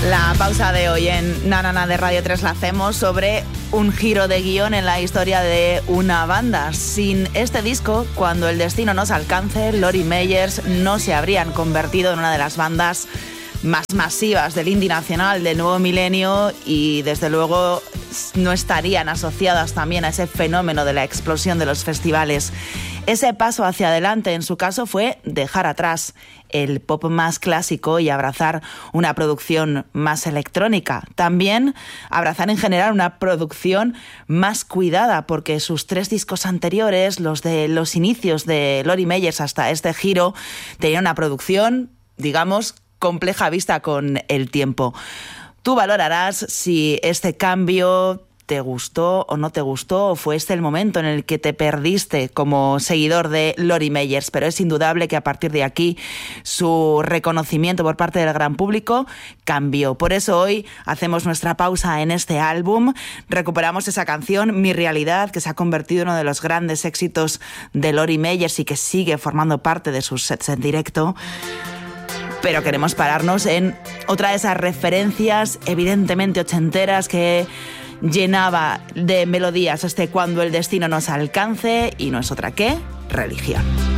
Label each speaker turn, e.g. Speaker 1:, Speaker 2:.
Speaker 1: La pausa de hoy en Na Na Na de Radio 3 la hacemos sobre un giro de guión en la historia de una banda. Sin este disco, Cuando el destino nos alcance, Lori Meyers no se habrían convertido en una de las bandas más masivas del indie nacional del nuevo milenio y desde luego no estarían asociadas también a ese fenómeno de la explosión de los festivales. Ese paso hacia adelante en su caso fue dejar atrás el pop más clásico y abrazar una producción más electrónica. También abrazar en general una producción más cuidada, porque sus 3 discos anteriores, los de los inicios de Lori Meyers hasta este giro, tenían una producción, digamos, compleja vista con el tiempo. Tú valorarás si este cambio te gustó o no te gustó, o fue este el momento en el que te perdiste como seguidor de Lori Meyers, pero es indudable que a partir de aquí su reconocimiento por parte del gran público cambió. Por eso hoy hacemos nuestra pausa en este álbum, recuperamos esa canción, Mi Realidad, que se ha convertido en uno de los grandes éxitos de Lori Meyers y que sigue formando parte de sus sets en directo. Pero queremos pararnos en otra de esas referencias evidentemente ochenteras que llenaba de melodías Cuando el destino nos alcance, y no es otra que Religión.